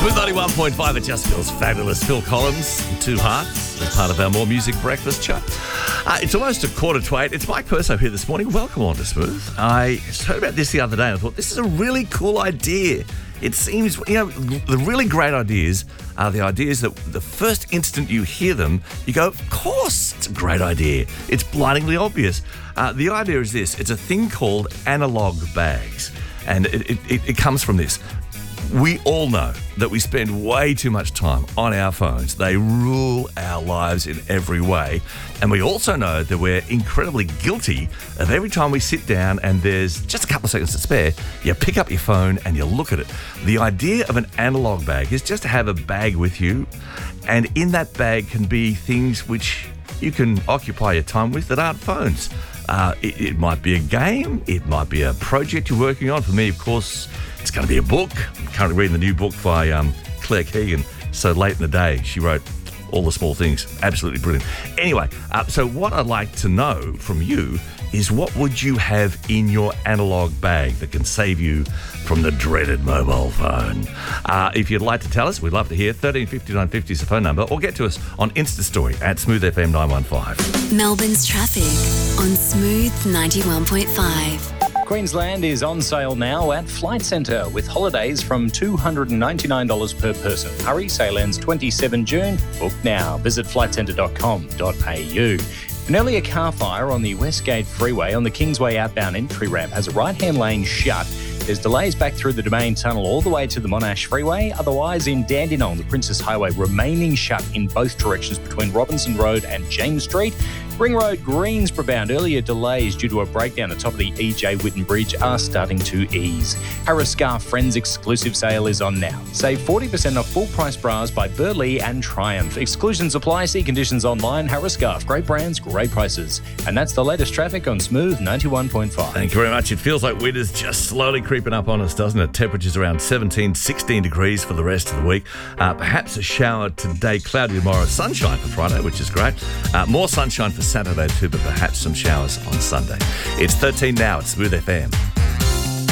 Smooth 91.5, it just feels fabulous. Phil Collins, Two Hearts, as part of our More Music Breakfast show. It's almost 7:45. It's Mike Perso here this morning. Welcome on to Smooth. I heard about this the other day and I thought, this is a really cool idea. It seems, the really great ideas are the ideas that the first instant you hear them, you go, of course, it's a great idea. It's blindingly obvious. The idea is this. It's a thing called analog bags. And it comes from this. We all know that we spend way too much time on our phones. They rule our lives in every way. And we also know that we're incredibly guilty of every time we sit down and there's just a couple of seconds to spare, you pick up your phone and you look at it. The idea of an analog bag is just to have a bag with you, and in that bag can be things which you can occupy your time with that aren't phones. It might be a game, it might be a project you're working on. For me, of course, it's going to be a book. I'm currently reading the new book by Claire Keegan. So late in the day, she wrote All the Small Things. Absolutely brilliant. Anyway, so what I'd like to know from you is, what would you have in your analog bag that can save you from the dreaded mobile phone? If you'd like to tell us, we'd love to hear. 135950 is the phone number, or get to us on Insta Story at Smooth FM 915. Melbourne's traffic on Smooth 91.5. Queensland is on sale now at Flight Centre with holidays from $299 per person. Hurry, sale ends 27 June. Book now. Visit flightcentre.com.au. An earlier car fire on the Westgate Freeway on the Kingsway outbound entry ramp has a right-hand lane shut. There's delays back through the Domain Tunnel all the way to the Monash Freeway. Otherwise, in Dandenong, the Princess Highway remaining shut in both directions between Robinson Road and James Street. Ring Road, Greensborough bound. Earlier delays due to a breakdown atop of the E.J. Whitten Bridge are starting to ease. Harris Scarf Friends exclusive sale is on now. Save 40% off full price bras by Burley and Triumph. Exclusions apply. See conditions online. Harris Scarf. Great brands, great prices. And that's the latest traffic on Smooth 91.5. Thank you very much. It feels like winter's just slowly creeping up on us, doesn't it? Temperatures around 17, 16 degrees for the rest of the week. Perhaps a shower today, cloudy tomorrow, sunshine for Friday, which is great. More sunshine for Saturday too, but perhaps some showers on Sunday. It's 13 now at Smooth FM.